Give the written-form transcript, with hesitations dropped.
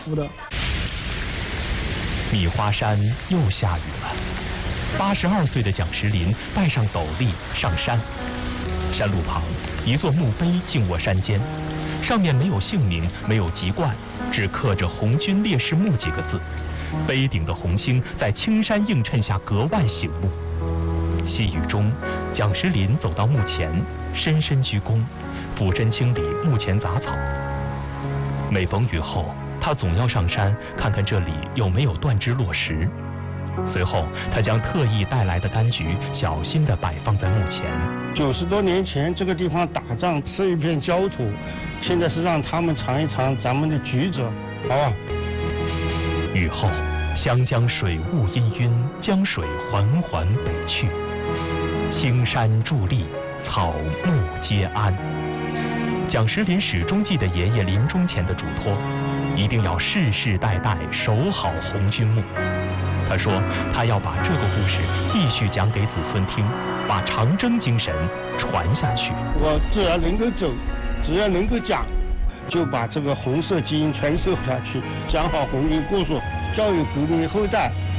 福的。 米花山又下雨了。82岁的蒋石林戴上斗笠上山，山路旁一座墓碑静卧山间，上面没有姓名，没有籍贯，只刻着红军烈士墓几个字。碑顶的红星在青山映衬下格外醒目。细雨中，蒋石林走到墓前，深深鞠躬，俯身清理墓前杂草。每逢雨后，他总要上山看看这里有没有断枝落石。随后，他将特意带来的柑橘小心地摆放在墓前。 90多年前，这个地方打仗是一片焦土，现在是让他们尝一尝咱们的橘子，好吧？ 雨后，湘江水雾氤氲，江水缓缓北去。青山伫立，草木皆安。蒋石林始终记得爷爷临终前的嘱托，一定要世世代代守好红军墓。他说，他要把这个故事继续讲给子孙听，把长征精神传下去。 我只要能够走，只要能够讲，就把这个红色基因传授下去，讲好红军故事，教育革命后代。